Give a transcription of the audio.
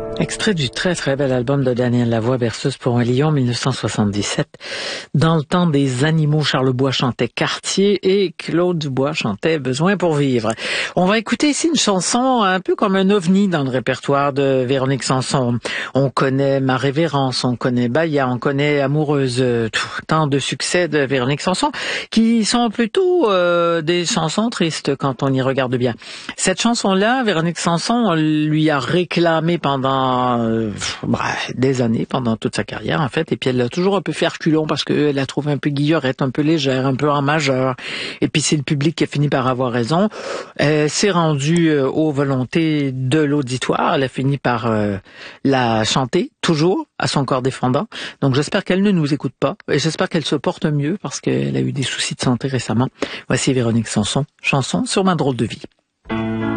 Extrait du très très bel album de Daniel Lavoie, Berceuse pour un lion, 1977. Dans le temps des animaux, Charles Bois chantait Quartier et Claude Dubois chantait Besoin pour vivre. On va écouter ici une chanson un peu comme un ovni dans le répertoire de Véronique Sanson. On connaît Ma Révérence, on connaît Baya, on connaît Amoureuse, tant de succès de Véronique Sanson qui sont plutôt des chansons tristes quand on y regarde bien. Cette chanson-là, Véronique Sanson lui a réclamé pendant des années, pendant toute sa carrière en fait, et puis elle l'a toujours un peu fait reculons parce qu'elle la trouve un peu guillerette, un peu légère, un peu en majeur, et puis c'est le public qui a fini par avoir raison. Elle s'est rendue aux volontés de l'auditoire, elle a fini par la chanter, toujours, à son corps défendant. Donc j'espère qu'elle ne nous écoute pas, et j'espère qu'elle se porte mieux parce qu'elle a eu des soucis de santé récemment. Voici Véronique Sanson, chanson sur ma drôle de vie.